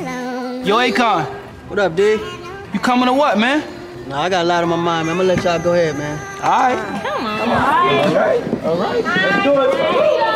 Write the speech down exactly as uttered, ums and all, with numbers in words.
Yo, Akon. What up, D? You coming or what, man? Nah, I got a lot on my mind, man. I'm gonna let y'all go ahead, man. All right. Come on. Come on. All right. All right. Let's do it.